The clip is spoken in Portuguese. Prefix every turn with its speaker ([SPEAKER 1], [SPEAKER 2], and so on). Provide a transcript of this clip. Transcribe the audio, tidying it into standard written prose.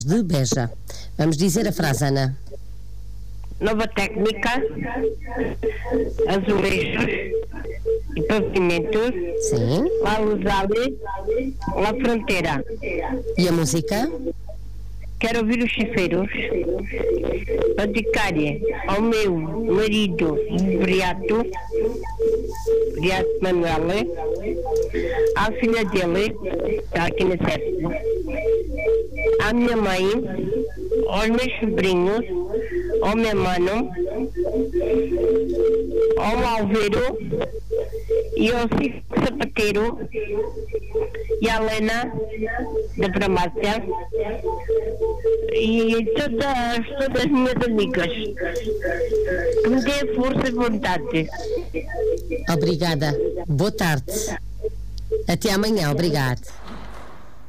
[SPEAKER 1] de Beja. Vamos dizer a frase, Ana.
[SPEAKER 2] Nova técnica, azulejos e pavimentos.
[SPEAKER 1] Sim.
[SPEAKER 2] La Luzale, La Fronteira.
[SPEAKER 1] E a música?
[SPEAKER 2] Quero ouvir os chifeiros. Para dedicar ao meu marido Briato Manuel, à filha dele, está aqui na sexta, à minha mãe, aos meus sobrinhos, ao meu mano, ao Alveiro e ao Cico Sapateiro e à Helena da farmácia e todas as minhas amigas que me dêem força e vontade.
[SPEAKER 1] Obrigada. Boa tarde. Até amanhã. Obrigado.